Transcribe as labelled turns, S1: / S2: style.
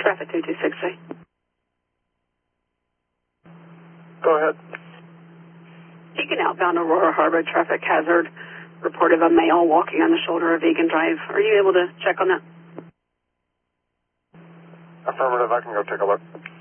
S1: Traffic 2260.
S2: Go ahead.
S1: Beacon outbound Aurora Harbor traffic hazard. Reported a male walking on the shoulder of Egan Drive. Are you able to check on that?
S2: Affirmative, I can go take a look.